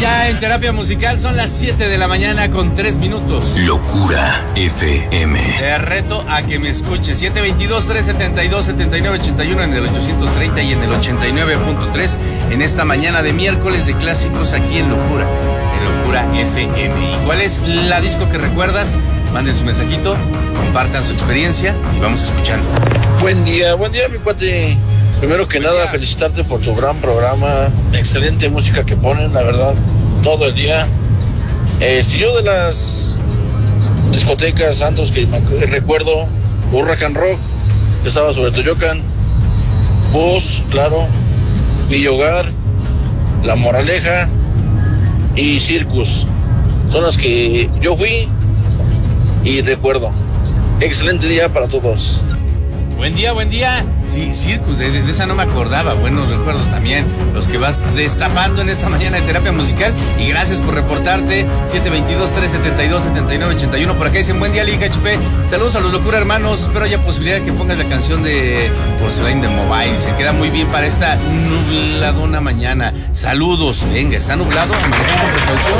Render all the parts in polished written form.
ya en Terapia Musical, son las 7 de la mañana con 3 minutos. Locura FM. Te reto a que me escuches. 722-372-7981 en el 830 y en el 89.3 en esta mañana de miércoles de clásicos aquí en Locura FM. ¿Y cuál es la disco que recuerdas? Manden su mensajito, compartan su experiencia y vamos escuchando. Buen día, mi cuate. Primero que nada, felicitarte por tu gran programa, excelente música que ponen, la verdad, todo el día. Si yo de las discotecas, antros que recuerdo, Huracán Rock, que estaba sobre Toyocan, Bus, claro, Villa Hogar, La Moraleja y Circus. Son las que yo fui y recuerdo. Excelente día para todos. Buen día. Sí, Circus, de esa no me acordaba. Buenos recuerdos también, los que vas destapando en esta mañana de Terapia Musical. Y gracias por reportarte. 722-372-7981. Por acá dicen, buen día, Liga HP. Saludos a los Locura Hermanos. Espero haya posibilidad de que pongas la canción de Porcelain de Mobile. Se queda muy bien para esta nubladona mañana. Saludos. Venga, ¿está nublado? Manejen con precaución.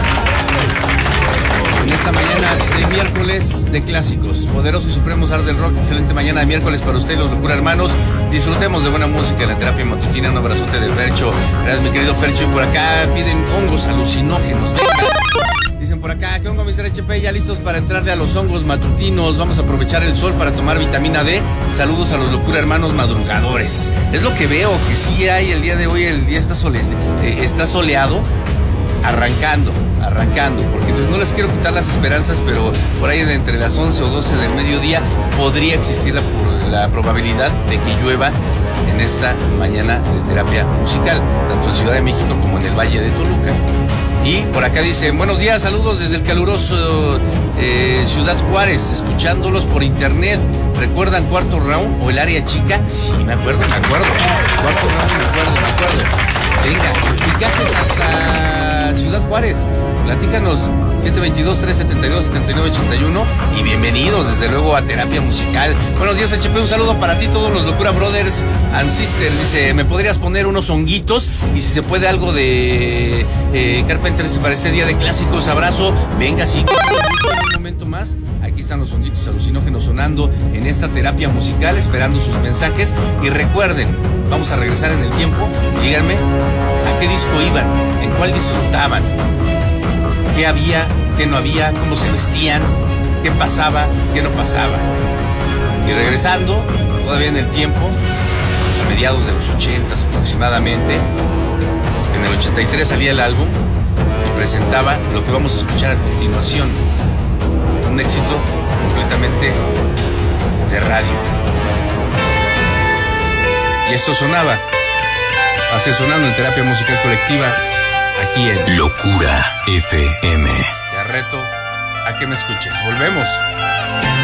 En esta mañana de miércoles de clásicos, poderoso y supremo Zar del Rock, excelente mañana de miércoles para ustedes, los Locura Hermanos. Disfrutemos de buena música en la terapia matutina. Un abrazote de Fercho. Gracias, mi querido Fercho. Y por acá piden hongos alucinógenos. Dicen por acá, ¿qué hongo, Mr. HP? Ya listos para entrarle a los hongos matutinos. Vamos a aprovechar el sol para tomar vitamina D. Saludos a los Locura Hermanos madrugadores. Es lo que veo, que sí hay el día de hoy, el día está soleado. Arrancando, porque no les quiero quitar las esperanzas, pero por ahí entre las 11 o 12 del mediodía podría existir la probabilidad de que llueva en esta mañana de terapia musical, tanto en Ciudad de México como en el Valle de Toluca. Y por acá dicen, buenos días, saludos desde el caluroso Ciudad Juárez, escuchándolos por internet. ¿Recuerdan Cuarto Round o El Área Chica? Sí, me acuerdo. Cuarto Round, me acuerdo. Venga, ¿y qué haces hasta Ciudad Juárez? Platícanos, 722-372-7981 y bienvenidos desde luego a Terapia Musical. Buenos días, HP, un saludo para ti, todos los Locura Brothers and Sisters. Dice, ¿me podrías poner unos honguitos? Y si se puede algo de Carpenters para este día de clásicos, abrazo. Venga, sí, un momento más. Aquí están los honguitos alucinógenos sonando en esta terapia musical, esperando sus mensajes. Y recuerden, vamos a regresar en el tiempo. Díganme, ¿a qué disco iban? ¿En cuál disfrutaban? ¿Qué había? ¿Qué no había? ¿Cómo se vestían? ¿Qué pasaba? ¿Qué no pasaba? Y regresando, todavía en el tiempo, a mediados de los 80s aproximadamente, en el 83 salía el álbum y presentaba lo que vamos a escuchar a continuación. Un éxito completamente de radio. Y esto sonaba, así sonando en Terapia Musical Colectiva, aquí en Locura FM. Te reto a que me escuches. Volvemos.